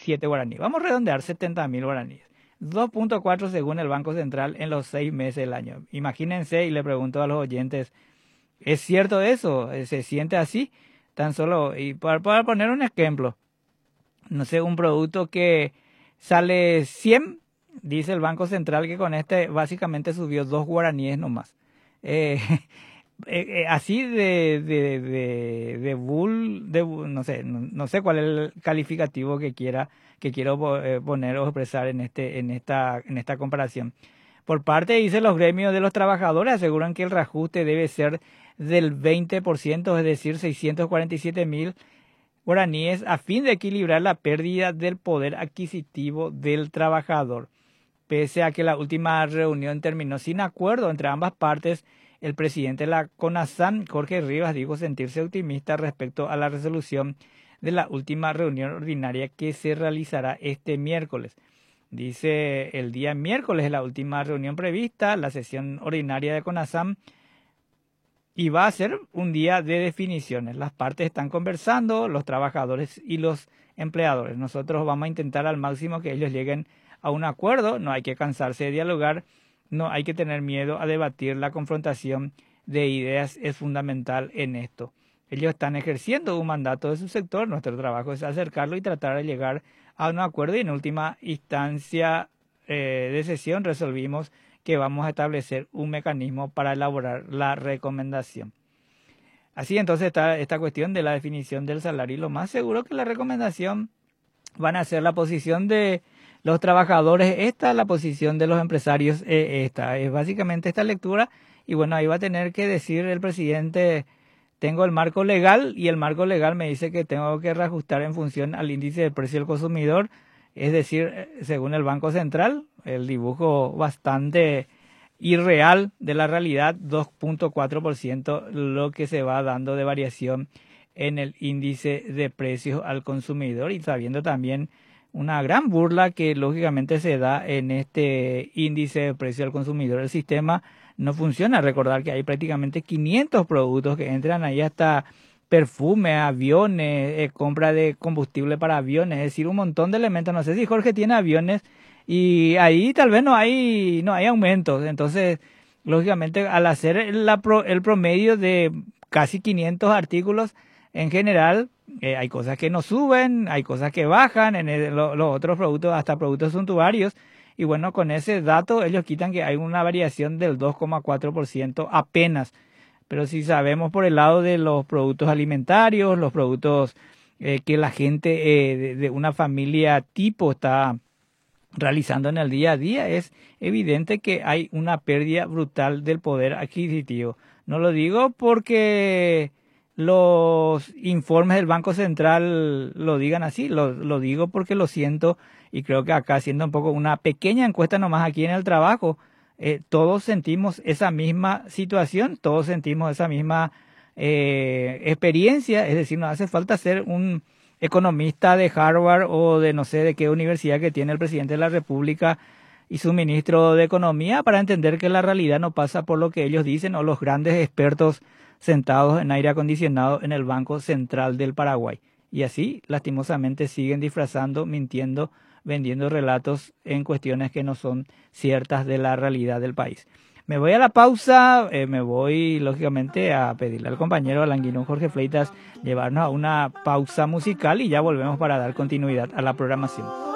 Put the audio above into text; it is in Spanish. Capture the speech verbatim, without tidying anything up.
siete guaraníes. Vamos a redondear setenta mil guaraníes. dos punto cuatro según el Banco Central en los seis meses del año. Imagínense, y le pregunto a los oyentes, ¿es cierto eso? ¿Se siente así? Tan solo, y para, para poner un ejemplo, no sé, un producto que sale cien, dice el Banco Central que con este básicamente subió dos guaraníes nomás. Eh, eh, eh, así de, de, de, de bull, de, no sé, no, no sé cuál es el calificativo que quiera, que quiero eh, poner o expresar en este, en esta, en esta comparación. Por parte, dice, los gremios de los trabajadores aseguran que el reajuste debe ser del veinte por ciento, es decir, seiscientos cuarenta y siete mil guaraníes, a fin de equilibrar la pérdida del poder adquisitivo del trabajador. Pese a que la última reunión terminó sin acuerdo entre ambas partes, el presidente de la CONASAM, Jorge Rivas, dijo sentirse optimista respecto a la resolución de la última reunión ordinaria que se realizará este miércoles. Dice, el día miércoles es la última reunión prevista, la sesión ordinaria de CONASAM, y va a ser un día de definiciones. Las partes están conversando, los trabajadores y los empleadores. Nosotros vamos a intentar al máximo que ellos lleguen a un acuerdo. No hay que cansarse de dialogar, no hay que tener miedo a debatir. La confrontación de ideas es fundamental en esto. Ellos están ejerciendo un mandato de su sector. Nuestro trabajo es acercarlo y tratar de llegar a un acuerdo, y en última instancia eh, de sesión resolvimos que vamos a establecer un mecanismo para elaborar la recomendación. Así entonces está esta cuestión de la definición del salario, y lo más seguro que la recomendación van a ser la posición de los trabajadores esta, la posición de los empresarios esta. Es básicamente esta lectura, y bueno, ahí va a tener que decir el presidente, tengo el marco legal, y el marco legal me dice que tengo que reajustar en función al índice de precio del consumidor, es decir, según el Banco Central, el dibujo bastante irreal de la realidad, dos punto cuatro por ciento lo que se va dando de variación en el índice de precios al consumidor, y sabiendo también una gran burla que lógicamente se da en este índice de precio al consumidor. El sistema no funciona. Recordar que hay prácticamente quinientos productos que entran ahí, hasta perfume, aviones, eh, compra de combustible para aviones, es decir, un montón de elementos. No sé si Jorge tiene aviones, y ahí tal vez no hay no hay aumentos. Entonces, lógicamente, al hacer la pro, el promedio de casi quinientos artículos, en general, eh, hay cosas que no suben, hay cosas que bajan, en el, lo, los otros productos, hasta productos suntuarios, y bueno, con ese dato ellos quitan que hay una variación del dos coma cuatro por ciento apenas. Pero si sabemos por el lado de los productos alimentarios, los productos eh, que la gente eh, de, de una familia tipo está realizando en el día a día, es evidente que hay una pérdida brutal del poder adquisitivo. No lo digo porque los informes del Banco Central lo digan así, lo, lo digo porque lo siento, y creo que acá, haciendo un poco una pequeña encuesta nomás aquí en el trabajo, eh, todos sentimos esa misma situación, todos sentimos esa misma eh, experiencia. Es decir, no hace falta ser un economista de Harvard o de no sé de qué universidad que tiene el presidente de la República y su ministro de Economía para entender que la realidad no pasa por lo que ellos dicen, o los grandes expertos sentados en aire acondicionado en el Banco Central del Paraguay. Y así, lastimosamente, siguen disfrazando, mintiendo, vendiendo relatos en cuestiones que no son ciertas de la realidad del país. Me voy a la pausa, eh, me voy lógicamente a pedirle al compañero Alanguino Jorge Fleitas llevarnos a una pausa musical, y ya volvemos para dar continuidad a la programación.